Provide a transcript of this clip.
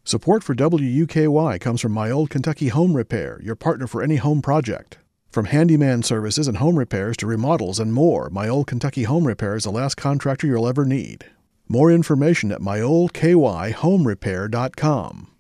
Support for WUKY comes from My Old Kentucky Home Repair, your partner for any home project. From handyman services and home repairs to remodels and more, My Old Kentucky Home Repair is the last contractor you'll ever need. More information at myoldkyhomerepair.com.